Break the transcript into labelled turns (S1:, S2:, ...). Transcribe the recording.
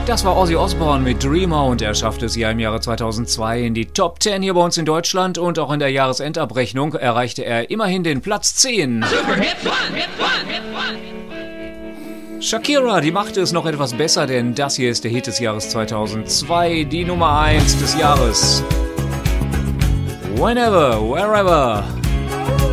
S1: Das war Ozzy Osbourne mit Dreamer und er schaffte es ja im Jahre 2002 in die Top 10 hier bei uns in Deutschland und auch in der Jahresendabrechnung erreichte er immerhin den Platz 10. Super Hit One. Shakira, die machte es noch etwas besser, denn das hier ist der Hit des Jahres 2002, die Nummer 1 des Jahres. Whenever, Wherever.